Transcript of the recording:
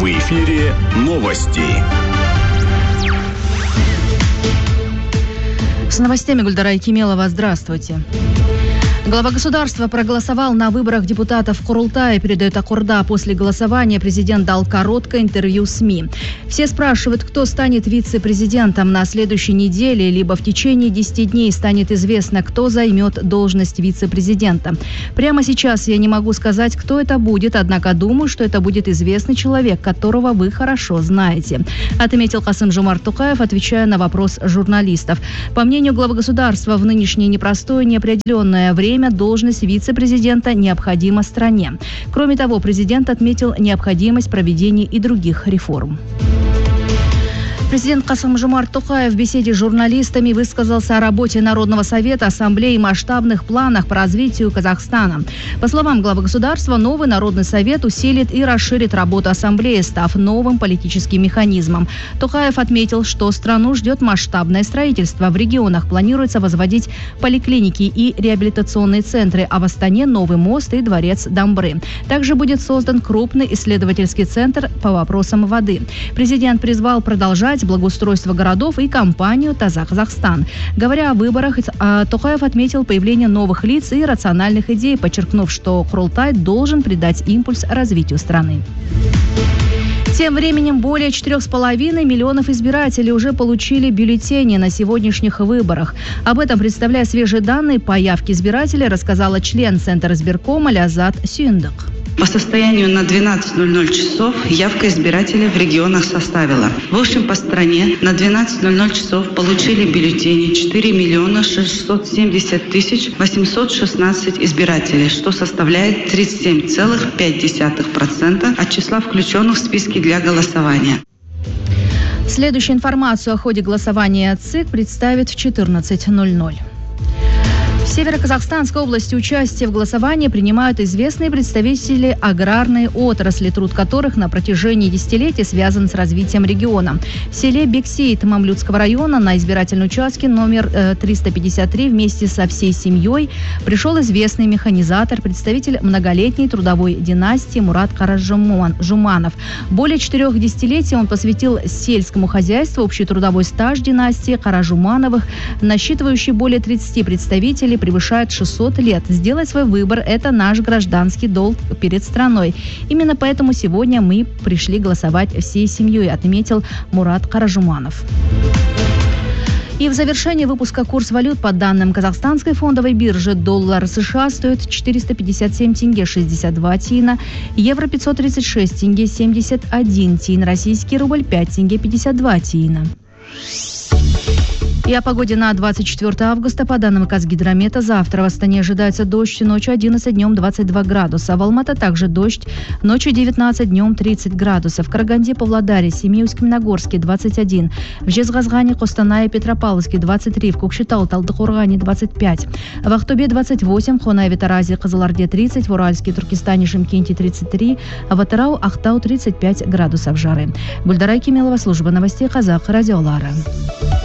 В эфире новости. С новостями Гульдара Икемелова. Здравствуйте. Глава государства проголосовал на выборах депутатов Курултая, передает Акурда. После голосования президент дал короткое интервью СМИ. Все спрашивают, кто станет вице-президентом на следующей неделе, либо в течение 10 дней станет известно, кто займет должность вице-президента. Прямо сейчас я не могу сказать, кто это будет, однако думаю, что это будет известный человек, которого вы хорошо знаете, отметил Касым-Жомарт Токаев, отвечая на вопрос журналистов. По мнению главы государства, в нынешнее непростое, неопределенное время должность вице-президента необходима стране. Кроме того, президент отметил необходимость проведения и других реформ. Президент Касым-Жомарт Токаев в беседе с журналистами высказался о работе Народного совета, ассамблеи и масштабных планах по развитию Казахстана. По словам главы государства, новый Народный совет усилит и расширит работу ассамблеи, став новым политическим механизмом. Токаев отметил, что страну ждет масштабное строительство. В регионах планируется возводить поликлиники и реабилитационные центры, а в Астане новый мост и дворец Дамбры. Также будет создан крупный исследовательский центр по вопросам воды. Президент призвал продолжать благоустройство городов и компанию «Таза Казахстан». Говоря о выборах, Токаев отметил появление новых лиц и рациональных идей, подчеркнув, что Курултай должен придать импульс развитию страны. Тем временем более 4,5 миллионов избирателей уже получили бюллетени на сегодняшних выборах. Об этом, представляя свежие данные по явке избирателей, рассказала член Центра избиркома Лязат Сюндык. По состоянию на 12:00 часов явка избирателей в регионах составила. В общем, по стране на 12:00 часов получили бюллетени 4 670 816 избирателей, что составляет 37,5% от числа включенных в списки для голосования. Следующую информацию о ходе голосования ЦИК представит в 14:00. В Северо-Казахстанской области участие в голосовании принимают известные представители аграрной отрасли, труд которых на протяжении десятилетий связан с развитием региона. В селе Бексейт Мамлютского района на избирательном участке номер 353 вместе со всей семьей пришел известный механизатор, представитель многолетней трудовой династии Мурат Каражуманов. Более 4 десятилетий он посвятил сельскому хозяйству. Общий трудовой стаж династии Каражумановых, насчитывающий более 30 представителей, превышает 600 лет. Сделать свой выбор – это наш гражданский долг перед страной. Именно поэтому сегодня мы пришли голосовать всей семьей, отметил Мурат Каражуманов. И в завершении выпуска курс валют. По данным Казахстанской фондовой биржи, доллар США стоит 457 тенге 62 тиына, евро 536 тенге 71 тиын, российский рубль 5 тенге 52 тиына. И о погоде на 24 августа. По данным Казгидромета, завтра в Астане ожидается дождь, ночью 11, днем 22 градуса. В Алматы также дождь, ночью 19, днем 30 градусов. В Караганде, Павлодаре, Семей-Усть-Каменогорске 21. В Жезказгане, Костанае, Петропавловске 23. В Кокшетау, Талдыкургане 25. В Ахтубе 28. В Хонаеве, Таразе, Кызылорде 30. В Уральске, Туркестане, Шымкенте 33. В Атырау, Ахтау 35 градусов жары. Гульдара Икемелова, служба новостей Казах радиолары.